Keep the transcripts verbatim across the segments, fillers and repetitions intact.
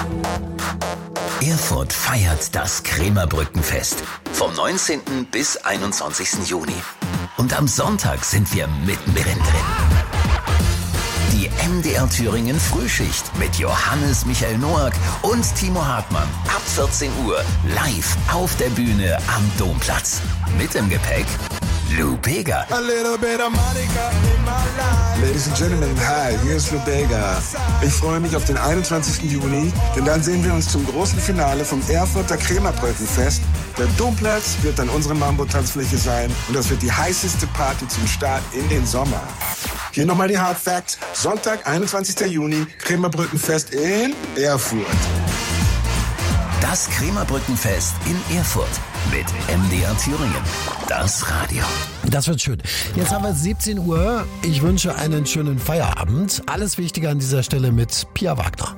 Erfurt feiert das Krämerbrückenfest vom neunzehnten bis einundzwanzigsten Juni. Und am Sonntag sind wir mittendrin drin. Die M D R Thüringen Frühschicht mit Johannes Michael Noack und Timo Hartmann ab vierzehn Uhr live auf der Bühne am Domplatz. Mit im Gepäck Lou Bega. Ladies and Gentlemen, hi, hier ist Lou Bega. Ich freue mich auf den einundzwanzigsten Juni, denn dann sehen wir uns zum großen Finale vom Erfurter Krämerbrückenfest. Der Domplatz wird dann unsere Mambo-Tanzfläche sein und das wird die heißeste Party zum Start in den Sommer. Hier nochmal die Hard Facts. Sonntag, einundzwanzigsten Juni, Krämerbrückenfest in Erfurt. Das Krämerbrückenfest in Erfurt mit M D R Thüringen. Das Radio. Das wird schön. Jetzt haben wir siebzehn Uhr. Ich wünsche einen schönen Feierabend. Alles Wichtige an dieser Stelle mit Pia Wagner.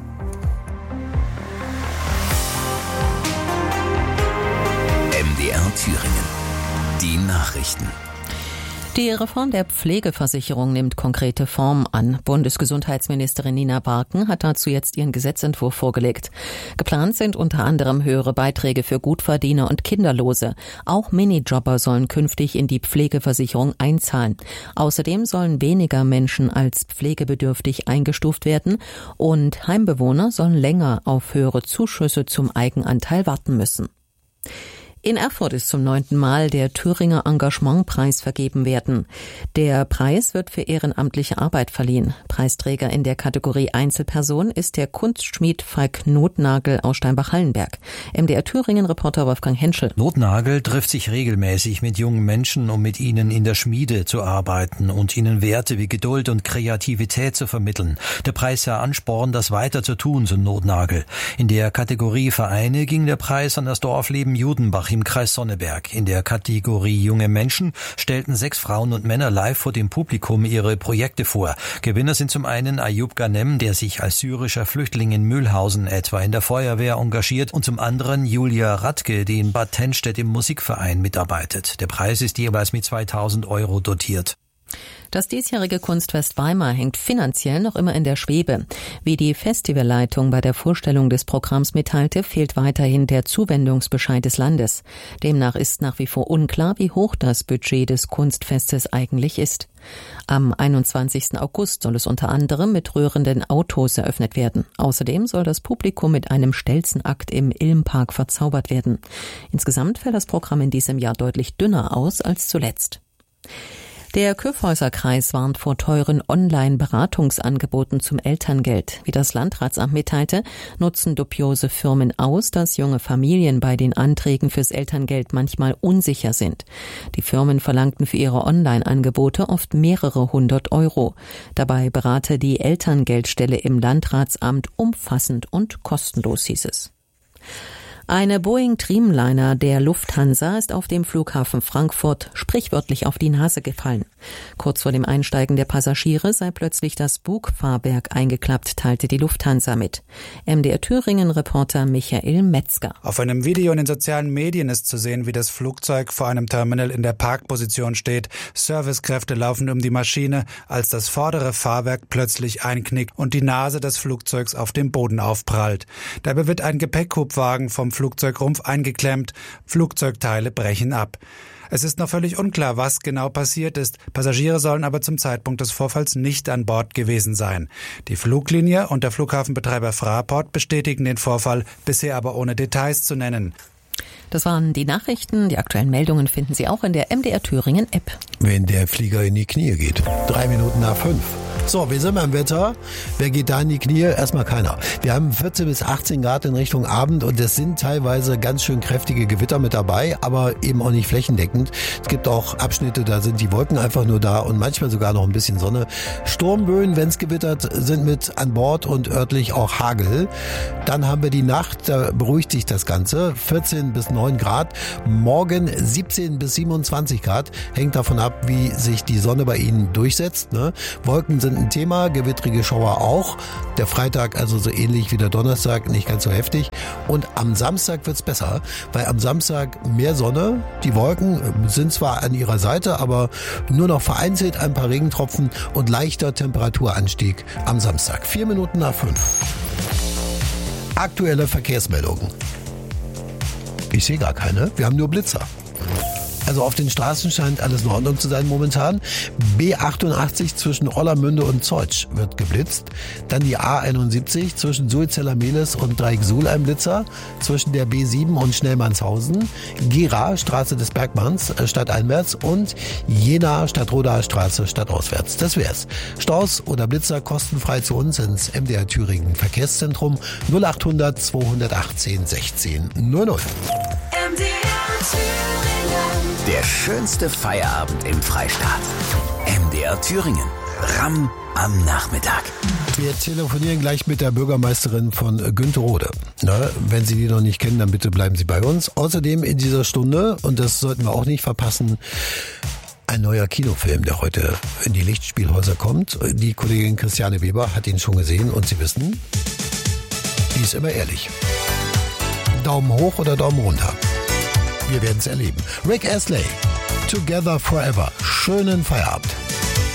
M D R Thüringen. Die Nachrichten. Die Reform der Pflegeversicherung nimmt konkrete Form an. Bundesgesundheitsministerin Nina Barken hat dazu jetzt ihren Gesetzentwurf vorgelegt. Geplant sind unter anderem höhere Beiträge für Gutverdiener und Kinderlose. Auch Minijobber sollen künftig in die Pflegeversicherung einzahlen. Außerdem sollen weniger Menschen als pflegebedürftig eingestuft werden und Heimbewohner sollen länger auf höhere Zuschüsse zum Eigenanteil warten müssen. In Erfurt ist zum neunten Mal der Thüringer Engagementpreis vergeben werden. Der Preis wird für ehrenamtliche Arbeit verliehen. Preisträger in der Kategorie Einzelperson ist der Kunstschmied Falk Nothnagel aus Steinbach-Hallenberg. M D R Thüringen-Reporter Wolfgang Henschel. Nothnagel trifft sich regelmäßig mit jungen Menschen, um mit ihnen in der Schmiede zu arbeiten und ihnen Werte wie Geduld und Kreativität zu vermitteln. Der Preis sei Ansporn, das weiter zu tun, so Nothnagel. In der Kategorie Vereine ging der Preis an das Dorfleben Judenbach im Kreis Sonneberg. In der Kategorie junge Menschen stellten sechs Frauen und Männer live vor dem Publikum ihre Projekte vor. Gewinner sind zum einen Ayub Ghanem, der sich als syrischer Flüchtling in Mühlhausen etwa in der Feuerwehr engagiert, und zum anderen Julia Radke, die in Bad Tennstedt im Musikverein mitarbeitet. Der Preis ist jeweils mit zweitausend Euro dotiert. Das diesjährige Kunstfest Weimar hängt finanziell noch immer in der Schwebe. Wie die Festivalleitung bei der Vorstellung des Programms mitteilte, fehlt weiterhin der Zuwendungsbescheid des Landes. Demnach ist nach wie vor unklar, wie hoch das Budget des Kunstfestes eigentlich ist. Am einundzwanzigsten August soll es unter anderem mit rührenden Autos eröffnet werden. Außerdem soll das Publikum mit einem Stelzenakt im Ilmpark verzaubert werden. Insgesamt fällt das Programm in diesem Jahr deutlich dünner aus als zuletzt. Der Kyffhäuser-Kreis warnt vor teuren Online-Beratungsangeboten zum Elterngeld. Wie das Landratsamt mitteilte, nutzen dubiose Firmen aus, dass junge Familien bei den Anträgen fürs Elterngeld manchmal unsicher sind. Die Firmen verlangten für ihre Online-Angebote oft mehrere hundert Euro. Dabei berate die Elterngeldstelle im Landratsamt umfassend und kostenlos, hieß es. Eine Boeing Dreamliner der Lufthansa ist auf dem Flughafen Frankfurt sprichwörtlich auf die Nase gefallen. Kurz vor dem Einsteigen der Passagiere sei plötzlich das Bugfahrwerk eingeklappt, teilte die Lufthansa mit. M D R Thüringen-Reporter Michael Metzger. Auf einem Video in den sozialen Medien ist zu sehen, wie das Flugzeug vor einem Terminal in der Parkposition steht. Servicekräfte laufen um die Maschine, als das vordere Fahrwerk plötzlich einknickt und die Nase des Flugzeugs auf dem Boden aufprallt. Dabei wird ein Gepäckhubwagen vom Flugzeugrumpf eingeklemmt, Flugzeugteile brechen ab. Es ist noch völlig unklar, was genau passiert ist. Passagiere sollen aber zum Zeitpunkt des Vorfalls nicht an Bord gewesen sein. Die Fluglinie und der Flughafenbetreiber Fraport bestätigen den Vorfall, bisher aber ohne Details zu nennen. Das waren die Nachrichten. Die aktuellen Meldungen finden Sie auch in der M D R Thüringen App. Wenn der Flieger in die Knie geht. Drei Minuten nach fünf. So, wir sind beim Wetter. Wer geht da in die Knie? Erstmal keiner. Wir haben vierzehn bis achtzehn Grad in Richtung Abend und es sind teilweise ganz schön kräftige Gewitter mit dabei, aber eben auch nicht flächendeckend. Es gibt auch Abschnitte, da sind die Wolken einfach nur da und manchmal sogar noch ein bisschen Sonne. Sturmböen, wenn es gewittert, sind mit an Bord und örtlich auch Hagel. Dann haben wir die Nacht, da beruhigt sich das Ganze. vierzehn bis neun Grad. Morgen siebzehn bis siebenundzwanzig Grad. Hängt davon ab, wie sich die Sonne bei Ihnen durchsetzt. Ne? Wolken sind ein Thema, gewittrige Schauer auch. Der Freitag also so ähnlich wie der Donnerstag, nicht ganz so heftig. Und am Samstag wird's besser, weil am Samstag mehr Sonne. Die Wolken sind zwar an ihrer Seite, aber nur noch vereinzelt ein paar Regentropfen und leichter Temperaturanstieg am Samstag. Vier Minuten nach fünf. Aktuelle Verkehrsmeldungen. Ich sehe gar keine, wir haben nur Blitzer. Also auf den Straßen scheint alles in Ordnung zu sein momentan. B achtundachtzig zwischen Ollermünde und Zeutsch wird geblitzt. Dann die A einundsiebzig zwischen Sulzeller-Mehlis und Dreieck-Suhl ein Blitzer. Zwischen der B sieben und Schnellmannshausen. Gera, Straße des Bergmanns, stadteinwärts. Und Jena, Stadtrodaer Straße, stadtauswärts. Das wär's. Staus oder Blitzer kostenfrei zu uns ins M D R Thüringen Verkehrszentrum null achthundert zweihundertachtzehn sechzehn null null. M D R Thüringen. Der schönste Feierabend im Freistaat. M D R Thüringen. Ramm am Nachmittag. Wir telefonieren gleich mit der Bürgermeisterin von Günterode. Na, wenn Sie die noch nicht kennen, dann bitte bleiben Sie bei uns. Außerdem in dieser Stunde, und das sollten wir auch nicht verpassen, ein neuer Kinofilm, der heute in die Lichtspielhäuser kommt. Die Kollegin Christiane Weber hat ihn schon gesehen und Sie wissen, die ist immer ehrlich. Daumen hoch oder Daumen runter. Wir werden es erleben. Rick Astley, Together Forever. Schönen Feierabend.